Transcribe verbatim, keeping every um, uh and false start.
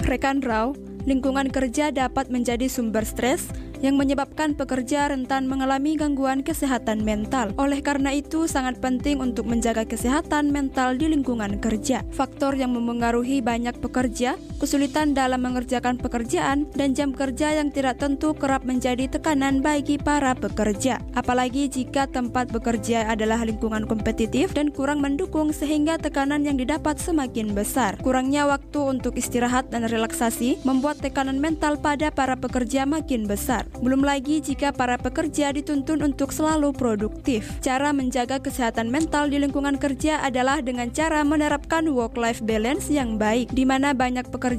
Rekan Rau, lingkungan kerja dapat menjadi sumber stres yang menyebabkan pekerja rentan mengalami gangguan kesehatan mental. Oleh karena itu, sangat penting untuk menjaga kesehatan mental di lingkungan kerja. Faktor yang memengaruhi banyak pekerja, kesulitan dalam mengerjakan pekerjaan, dan jam kerja yang tidak tentu kerap menjadi tekanan bagi para pekerja. Apalagi jika tempat bekerja adalah lingkungan kompetitif dan kurang mendukung sehingga tekanan yang didapat semakin besar. Kurangnya waktu untuk istirahat dan relaksasi membuat tekanan mental pada para pekerja makin besar. Belum lagi jika para pekerja dituntun untuk selalu produktif. Cara menjaga kesehatan mental di lingkungan kerja adalah dengan cara menerapkan work-life balance yang baik, di mana banyak pekerja